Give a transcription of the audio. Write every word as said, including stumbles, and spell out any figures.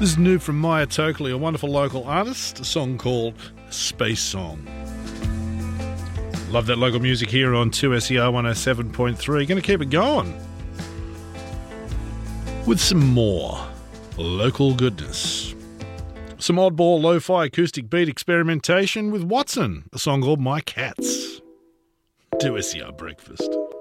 This is new from Maya Tokley, a wonderful local artist, a song called Space Song. Love that local music here on two S E R one oh seven point three. Going to keep it going with some more local goodness. Some oddball lo-fi acoustic beat experimentation with Watson, a song called My Cats. two S E R Breakfast.